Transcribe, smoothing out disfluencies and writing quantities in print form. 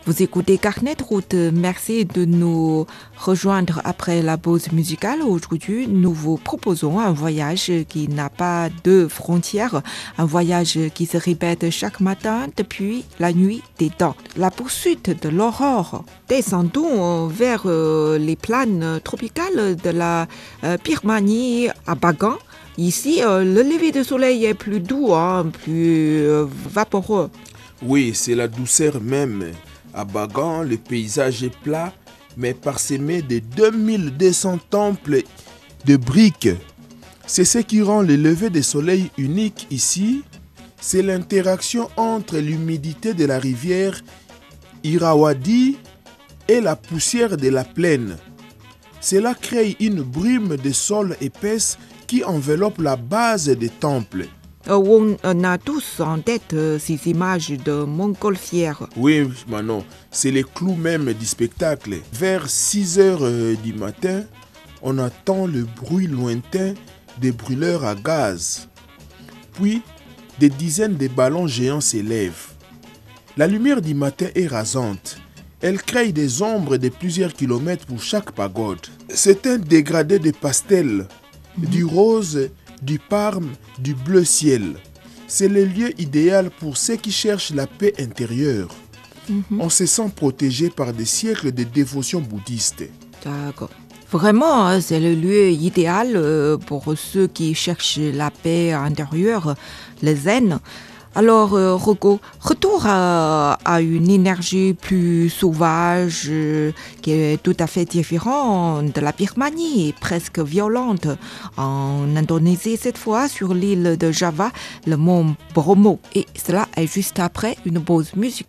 Vous écoutez Carnet de route. Merci de nous rejoindre après la pause musicale. Aujourd'hui, nous vous proposons un voyage qui n'a pas de frontières, un voyage qui se répète chaque matin depuis la nuit des temps. La poursuite de l'aurore. Descendons vers les plaines tropicales de la Birmanie à Bagan. Ici, le lever du soleil est plus doux, plus vaporeux. Oui, c'est la douceur même. À Bagan, le paysage est plat, mais parsemé de 2200 temples de briques. C'est ce qui rend le lever du soleil unique ici. C'est l'interaction entre l'humidité de la rivière Irrawaddy et la poussière de la plaine. Cela crée une brume de sol épaisse qui enveloppe la base des temples. On a tous en tête ces images de montgolfières. Oui, Manon, c'est le clou même du spectacle. Vers 6 heures du matin, on entend le bruit lointain des brûleurs à gaz. Puis, des dizaines de ballons géants s'élèvent. La lumière du matin est rasante. Elle crée des ombres de plusieurs kilomètres pour chaque pagode. C'est un dégradé de pastel, du rose, du parme, du bleu ciel. C'est le lieu idéal pour ceux qui cherchent la paix intérieure. On se sent protégé par des siècles de dévotion bouddhiste. D'accord. Vraiment, c'est le lieu idéal pour ceux qui cherchent la paix intérieure, le zen. Alors, Rocco, retour à une énergie plus sauvage qui est tout à fait différente de la Birmanie et presque violente. En Indonésie, cette fois, sur l'île de Java, le mont Bromo. Et cela est juste après une pause musicale.